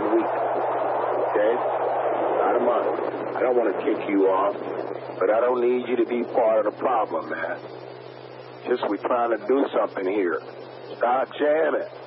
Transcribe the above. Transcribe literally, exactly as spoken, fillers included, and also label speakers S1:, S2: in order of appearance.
S1: one week. Okay? Not a month. I don't want to kick you off, but I don't need you to be part of the problem, man. Just we're trying to do something here. Stop jamming.